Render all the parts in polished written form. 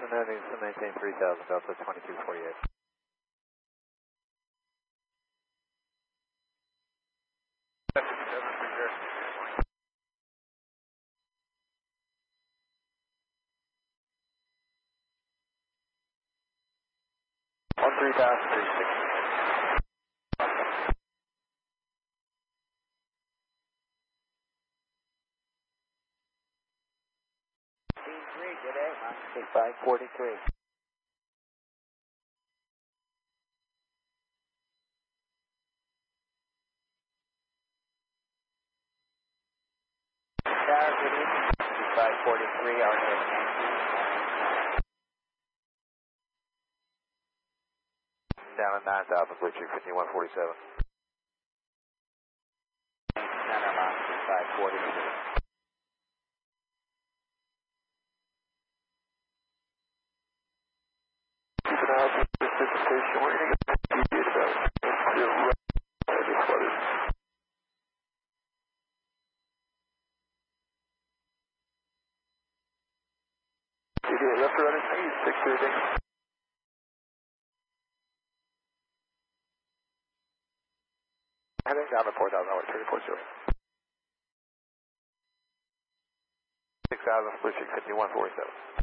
that needs to maintain 3000, Delta 2248. On 3000, 543. Tower, good evening. 543, our down at 9000, Blue Chief 5147. Center line 543. Keep an eye out for precipitation. We're going to get deviate about into right as it flooded. Deviate left or right at speed, 630. Heading down to 4000, hour 340. 6000, Blue Chief 5147.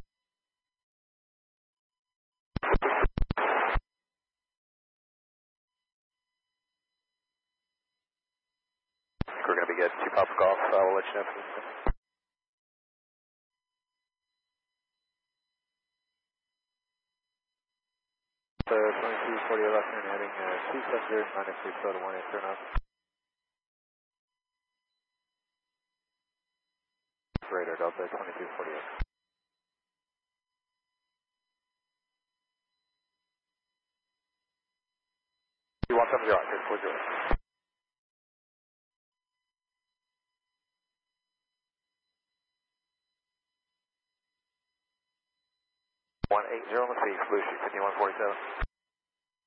We're going to be getting 2 Papa Golf, so I will let you know. 2240 left turn heading 270, minus 3 total 18 turn off. Radar Delta 2248. You want some of your rockets, we'll do it. One 80 on the feet, Blue Sheet 5147.